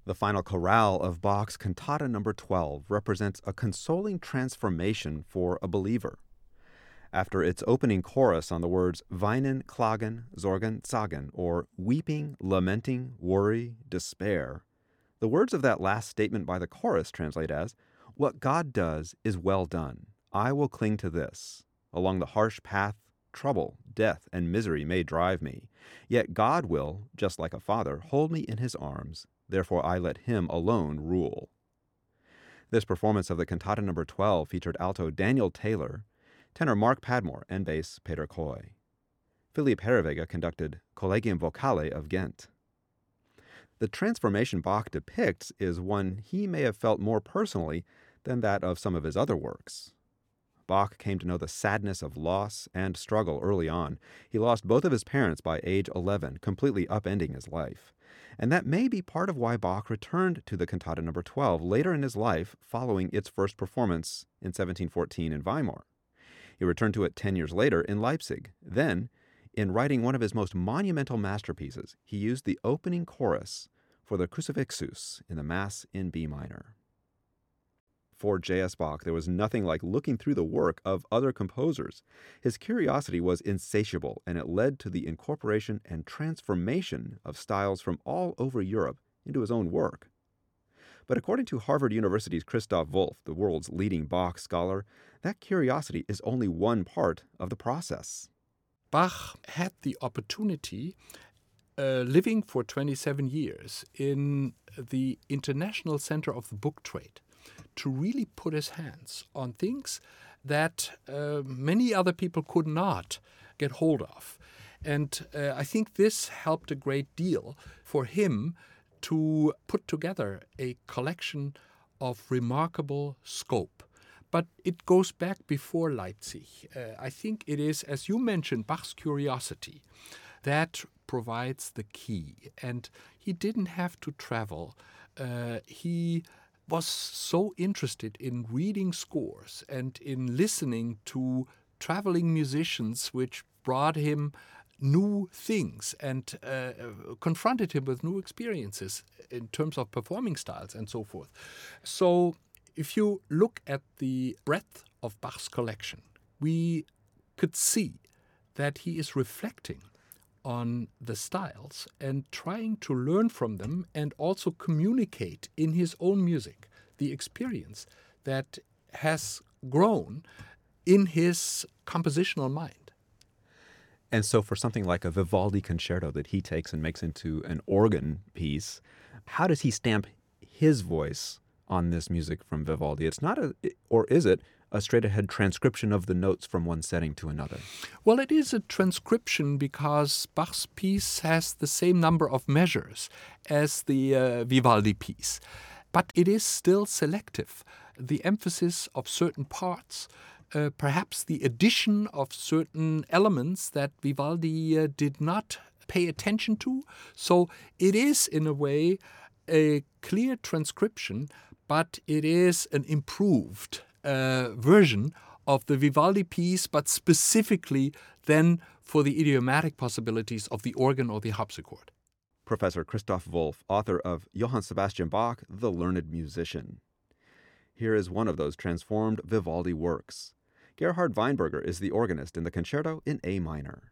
The final chorale of Bach's Cantata No. 12 represents a consoling transformation for a believer. After its opening chorus on the words Weinen, Klagen, Sorgen, Zagen, or weeping, lamenting, worry, despair, the words of that last statement by the chorus translate as, "What God does is well done. I will cling to this. Along the harsh path, trouble, death, and misery may drive me. Yet God will, just like a father, hold me in his arms. Therefore I let him alone rule." This performance of the Cantata No. 12 featured alto Daniel Taylor, tenor Mark Padmore, and bass Peter Coy. Philippe Herreweghe conducted Collegium Vocale of Ghent. The transformation Bach depicts is one he may have felt more personally than that of some of his other works. Bach came to know the sadness of loss and struggle early on. He lost both of his parents by age 11, completely upending his life. And that may be part of why Bach returned to the Cantata No. 12 later in his life following its first performance in 1714 in Weimar. He returned to it 10 years later in Leipzig. Then, in writing one of his most monumental masterpieces, he used the opening chorus for the Crucifixus in the Mass in B minor. For J.S. Bach, there was nothing like looking through the work of other composers. His curiosity was insatiable, and it led to the incorporation and transformation of styles from all over Europe into his own work. But according to Harvard University's Christoph Wolff, the world's leading Bach scholar, that curiosity is only one part of the process. Bach had the opportunity, living for 27 years in the International Center of the Book Trade, to really put his hands on things that many other people could not get hold of. And I think this helped a great deal for him to put together a collection of remarkable scope. But it goes back before Leipzig. I think it is, as you mentioned, Bach's curiosity that provides the key. And he didn't have to travel. He was so interested in reading scores and in listening to traveling musicians, which brought him new things and confronted him with new experiences in terms of performing styles and so forth. So if you look at the breadth of Bach's collection, we could see that he is reflecting on the styles and trying to learn from them and also communicate in his own music the experience that has grown in his compositional mind. And so for something like a Vivaldi concerto that he takes and makes into an organ piece, how does he stamp his voice on this music from Vivaldi? It's not or is it, a straight-ahead transcription of the notes from one setting to another? Well, it is a transcription because Bach's piece has the same number of measures as the Vivaldi piece. But it is still selective. The emphasis of certain parts, perhaps the addition of certain elements that Vivaldi did not pay attention to. So it is, in a way, a clear transcription, but it is an improved version of the Vivaldi piece, but specifically then for the idiomatic possibilities of the organ or the harpsichord. Professor Christoph Wolff, author of Johann Sebastian Bach, The Learned Musician. Here is one of those transformed Vivaldi works. Gerhard Weinberger is the organist in the concerto in A minor.